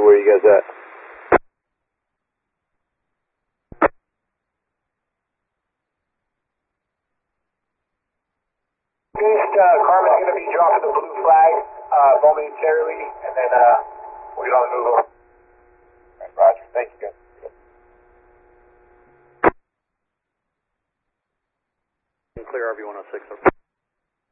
where you guys at? East, Carmen's going to be dropping the blue flag momentarily, and then we'll get on the move over. All right, Roger. Thank you, guys. Clear RV 106.